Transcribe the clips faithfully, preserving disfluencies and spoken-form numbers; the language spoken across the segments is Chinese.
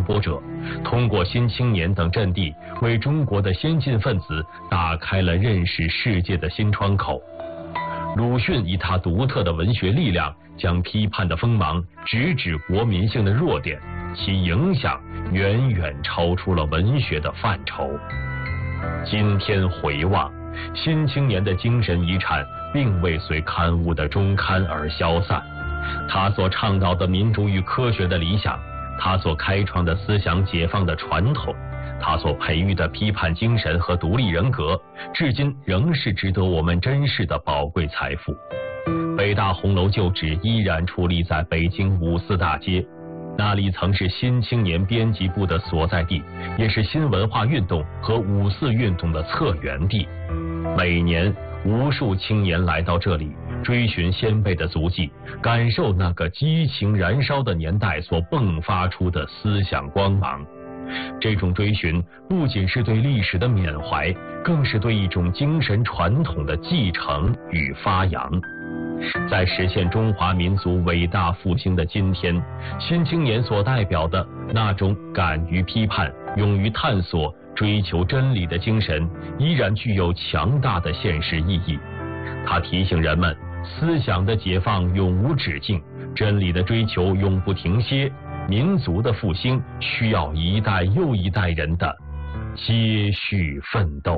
播者，通过《新青年》等阵地，为中国的先进分子打开了认识世界的新窗口。鲁迅以他独特的文学力量，将批判的锋芒直指国民性的弱点，其影响远远超出了文学的范畴。今天回望，《新青年》的精神遗产并未随刊物的中刊而消散，他所倡导的民主与科学的理想，他所开创的思想解放的传统，他所培育的批判精神和独立人格，至今仍是值得我们珍视的宝贵财富。北大红楼旧址依然矗立在北京五四大街，那里曾是新青年编辑部的所在地，也是新文化运动和五四运动的策源地。每年无数青年来到这里，追寻先辈的足迹，感受那个激情燃烧的年代所迸发出的思想光芒。这种追寻不仅是对历史的缅怀，更是对一种精神传统的继承与发扬。在实现中华民族伟大复兴的今天，新青年所代表的那种敢于批判、勇于探索、追求真理的精神，依然具有强大的现实意义。它提醒人们，思想的解放永无止境，真理的追求永不停歇，民族的复兴需要一代又一代人的接续奋斗。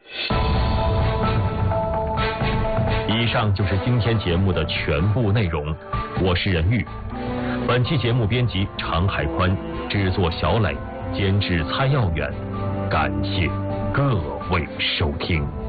以上就是今天节目的全部内容，我是任玉。本期节目编辑常海宽，制作小磊，监制蔡耀远。感谢各位收听。